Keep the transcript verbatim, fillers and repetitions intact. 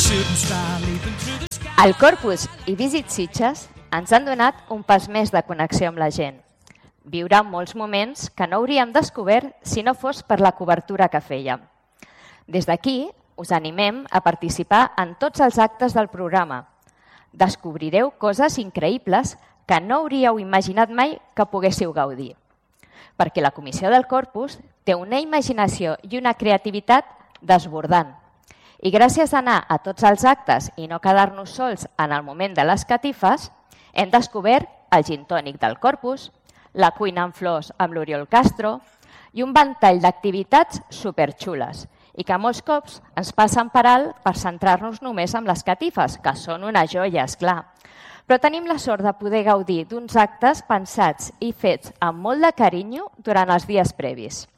El Corpus i Visit Sitges ens han donat un pas més de connexió amb la gent. Viurà molts moments que no hauríem descobert si no fos per la cobertura que fèiem. Des d'aquí us animem a participar en tots els actes del programa. Descobrireu coses increïbles que no hauríeu imaginat mai que poguéssiu gaudir. Perquè la Comissió del Corpus té una imaginació i una creativitat desbordant. I gràcies a anar a tots els actes i no quedar-nos sols en el moment de les catifes, hem descobert el gin tònic del Corpus, la cuina en flors amb l'Oriol Castro i un ventall d'activitats superxules i que molts cops ens passen per alt per centrar-nos només en les catifes, que són una joia, esclar. Però tenim la sort de poder gaudir d'uns actes pensats i fets amb molt de carinyo durant els dies previs.